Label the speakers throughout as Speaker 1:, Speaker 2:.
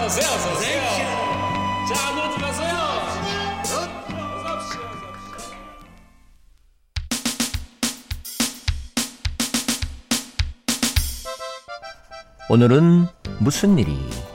Speaker 1: 어서오세요, 어서오세요. 자, 모두 가세요.
Speaker 2: 오늘은 무슨 일이?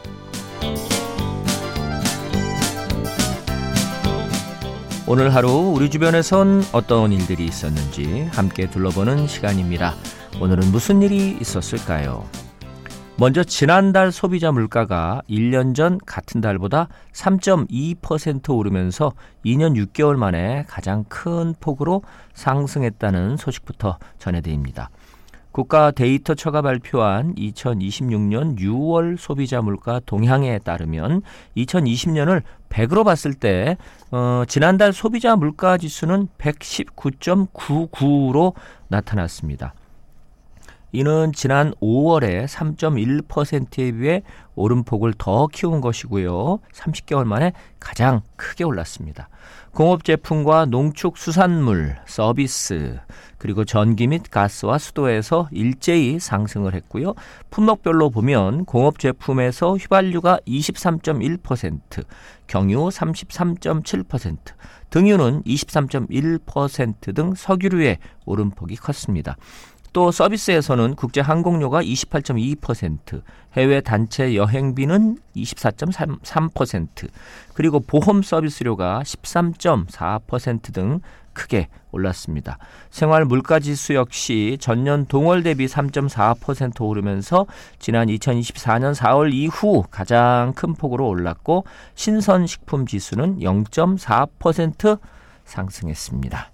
Speaker 2: 오늘 하루 우리 주변에선 어떤 일들이 있었는지 함께 둘러보는 시간입니다. 오늘은 무슨 일이 있었을까요? 먼저 지난달 소비자 물가가 1년 전 같은 달보다 3.2% 오르면서 2년 6개월 만에 가장 큰 폭으로 상승했다는 소식부터 전해드립니다. 국가 데이터처가 발표한 2026년 6월 소비자 물가 동향에 따르면 2020년을 100으로 봤을 때 지난달 소비자 물가 지수는 119.99로 나타났습니다. 이는 지난 5월에 3.1%에 비해 오름폭을 더 키운 것이고요. 30개월 만에 가장 크게 올랐습니다. 공업제품과 농축수산물, 서비스, 그리고 전기 및 가스와 수도에서 일제히 상승을 했고요. 품목별로 보면 공업제품에서 휘발유가 23.1%, 경유 33.7%, 등유는 23.1% 등 석유류의 오름폭이 컸습니다. 또 서비스에서는 국제항공료가 28.2%, 해외 단체 여행비는 24.3%, 그리고 보험 서비스료가 13.4% 등 크게 올랐습니다. 생활 물가지수 역시 전년 동월 대비 3.4% 오르면서 지난 2024년 4월 이후 가장 큰 폭으로 올랐고 신선식품 지수는 0.4% 상승했습니다.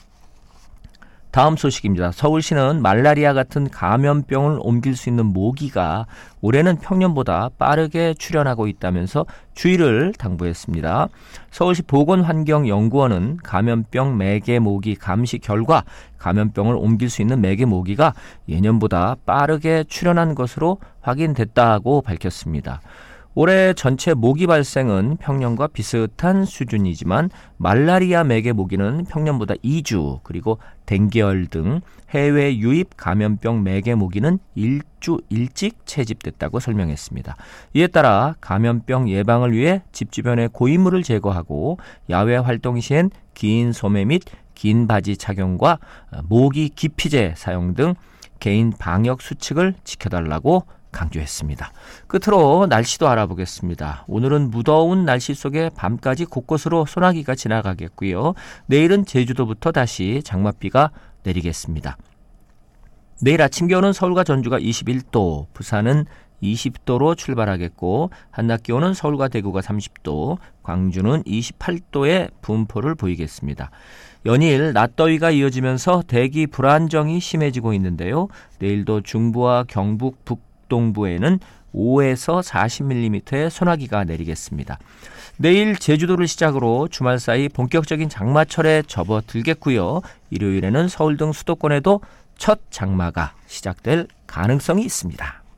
Speaker 2: 다음 소식입니다. 서울시는 말라리아 같은 감염병을 옮길 수 있는 모기가 올해는 평년보다 빠르게 출현하고 있다면서 주의를 당부했습니다. 서울시 보건환경연구원은 감염병 매개 모기 감시 결과 감염병을 옮길 수 있는 매개 모기가 예년보다 빠르게 출현한 것으로 확인됐다고 밝혔습니다. 올해 전체 모기 발생은 평년과 비슷한 수준이지만 말라리아 매개 모기는 평년보다 2주, 그리고 댕기열 등 해외 유입 감염병 매개 모기는 1주 일찍 채집됐다고 설명했습니다. 이에 따라 감염병 예방을 위해 집 주변의 고인물을 제거하고 야외 활동 시엔 긴 소매 및 긴 바지 착용과 모기 기피제 사용 등 개인 방역 수칙을 지켜달라고 강조했습니다. 끝으로 날씨도 알아보겠습니다. 오늘은 무더운 날씨 속에 밤까지 곳곳으로 소나기가 지나가겠고요. 내일은 제주도부터 다시 장맛비가 내리겠습니다. 내일 아침 기온은 서울과 전주가 21도, 부산은 20도로 출발하겠고 한낮 기온은 서울과 대구가 30도, 광주는 28도의 분포를 보이겠습니다. 연일 낮더위가 이어지면서 대기 불안정이 심해지고 있는데요. 내일도 중부와 경북 북동부에는 5에서 40mm의 소나기가 내리겠습니다. 내일 제주도를 시작으로 주말 사이 본격적인 장마철에 접어들겠고요. 일요일에는 서울 등 수도권에도 첫 장마가 시작될 가능성이 있습니다.